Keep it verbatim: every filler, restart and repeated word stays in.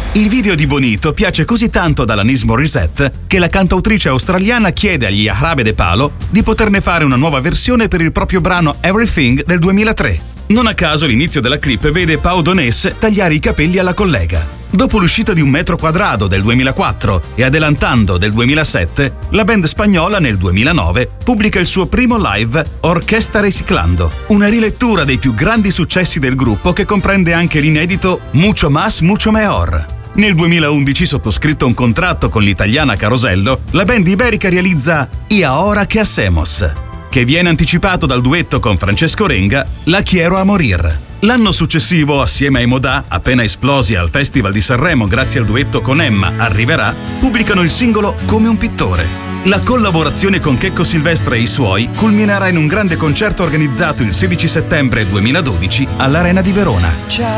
Il video di Bonito piace così tanto ad Alanis Morissette che la cantautrice australiana chiede agli Jarabe de Palo di poterne fare una nuova versione per il proprio brano Everything del duemilatré. Non a caso l'inizio della clip vede Pau Donés tagliare i capelli alla collega. Dopo l'uscita di Un metro quadrado del duemilaquattro e Adelantando del duemilasette, la band spagnola nel duemilanove pubblica il suo primo live Orquesta Reciclando, una rilettura dei più grandi successi del gruppo che comprende anche l'inedito Mucho Más, Mucho Mejor. Nel duemilaundici, sottoscritto un contratto con l'italiana Carosello, la band iberica realizza Y ahora qué hacemos, che viene anticipato dal duetto con Francesco Renga, La quiero a morir. L'anno successivo, assieme ai Modà, appena esplosi al Festival di Sanremo grazie al duetto con Emma Arriverà, pubblicano il singolo Come un pittore. La collaborazione con Checco Silvestre e i suoi culminerà in un grande concerto organizzato il sedici settembre duemiladodici all'Arena di Verona.